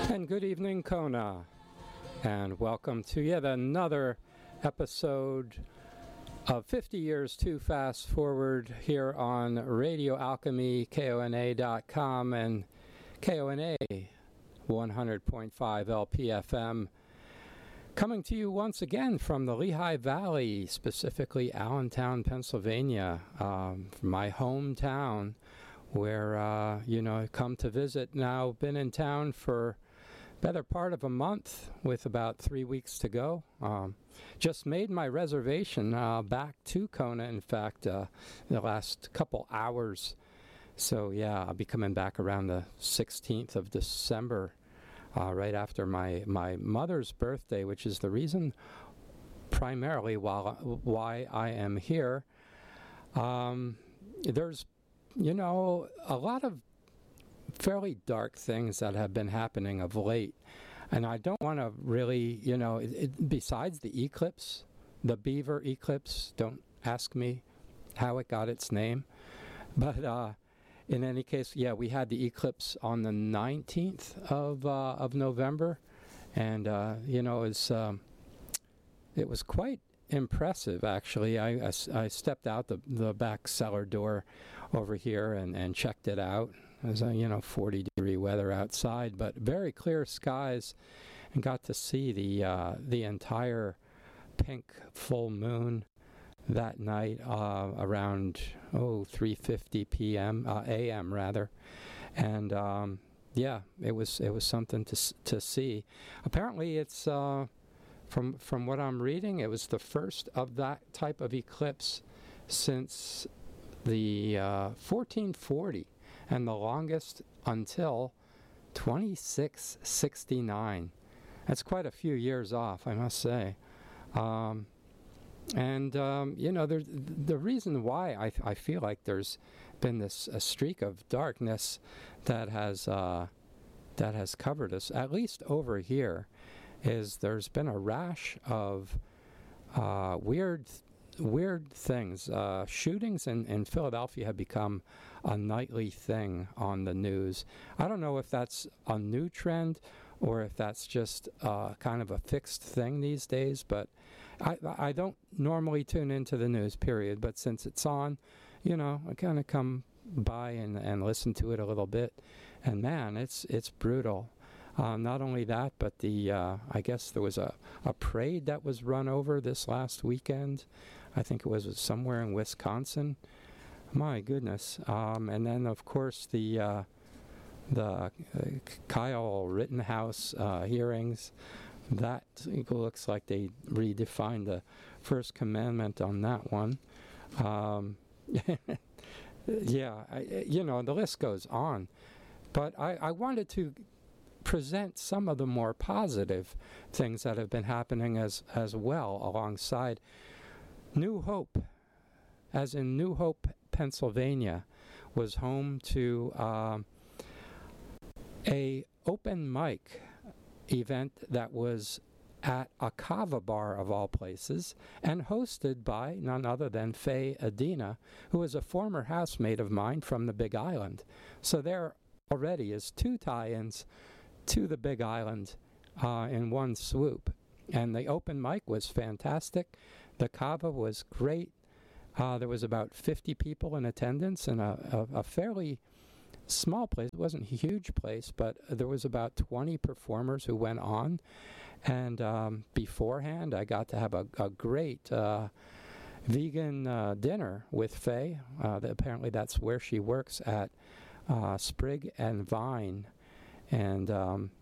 And good evening, Kona, and welcome to yet another episode of 50 Years Too Fast Forward here on Radio Alchemy, KONA.com, and KONA 100.5 LPFM. Coming to you once again from the Lehigh Valley, specifically Allentown, Pennsylvania, my hometown, where, I come to visit now. Been in town for better part of a month with about 3 weeks to go. Just made my reservation back to Kona, in fact, the last couple hours. So, yeah, I'll be coming back around the 16th of December, right after my mother's birthday, which is the reason primarily why I am here. There's, a lot of fairly dark things that have been happening of late. And I don't want to really, besides the eclipse, the beaver eclipse, don't ask me how it got its name. But in any case, yeah, we had the eclipse on the 19th of November. And, it was quite impressive, actually. I stepped out the back cellar door over here and checked it out. It was 40-degree weather outside, but very clear skies, and got to see the entire pink full moon that night around 3:50 p.m. a.m. rather, and it was something to see. Apparently, it's from what I'm reading, it was the first of that type of eclipse since the 1440. And the longest until 2669. That's quite a few years off, I must say. The reason why I feel like there's been a streak of darkness that has covered us, at least over here, is there's been a rash of weird things. Shootings in Philadelphia have become a nightly thing on the news. I don't know if that's a new trend or if that's just kind of a fixed thing these days, but I don't normally tune into the news, period. But since it's on, I kind of come by and listen to it a little bit. And man, it's brutal. Not only that, but I guess there was a parade that was run over this last weekend. I think it was somewhere in Wisconsin. My goodness. And then, of course, the Kyle Rittenhouse hearings. That looks like they redefined the First Commandment on that one. Yeah, the list goes on. But I wanted to present some of the more positive things that have been happening as well alongside. New Hope, as in New Hope, Pennsylvania, was home to a open mic event that was at a kava bar of all places, and hosted by none other than Faye Adina, who is a former housemate of mine from the Big Island. So there already is two tie-ins to the Big Island in one swoop. And the open mic was fantastic. The kava was great. There was about 50 people in attendance in a fairly small place. It wasn't a huge place, but there was about 20 performers who went on. And beforehand, I got to have a great vegan dinner with Faye. Apparently that's where she works, at Sprig and Vine. And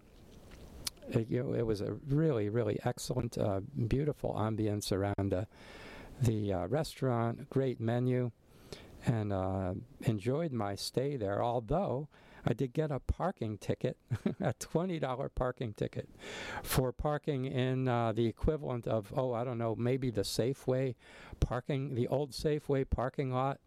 it was a really, really excellent, beautiful ambience around the restaurant, great menu, and enjoyed my stay there, although I did get a parking ticket, a $20 parking ticket, for parking in the equivalent of, maybe the Safeway parking, the old Safeway parking lot.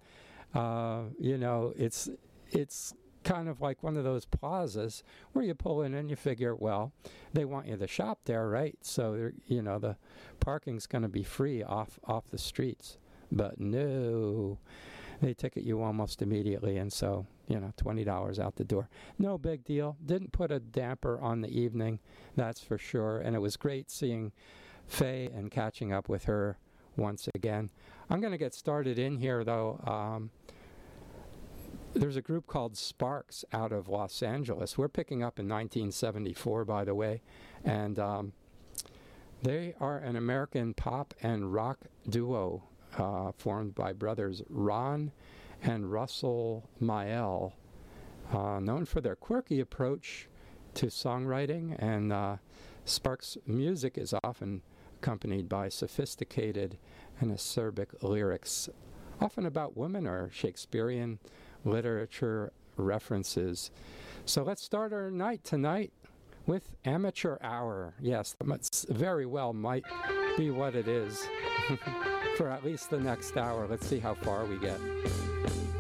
It's kind of like one of those plazas where you pull in and you figure, well, they want you to shop there, right? So, the parking's going to be free off the streets. But no, they ticket you almost immediately, and so, $20 out the door. No big deal. Didn't put a damper on the evening, that's for sure, and it was great seeing Faye and catching up with her once again. I'm going to get started in here, though. There's a group called Sparks out of Los Angeles. We're picking up in 1974, by the way, and they are an American pop and rock duo formed by brothers Ron and Russell Mael, known for their quirky approach to songwriting, and Sparks' music is often accompanied by sophisticated and acerbic lyrics, often about women or Shakespearean literature references. So let's start our night tonight with Amateur Hour. Yes, that very well might be what it is for at least the next hour. Let's see how far we get.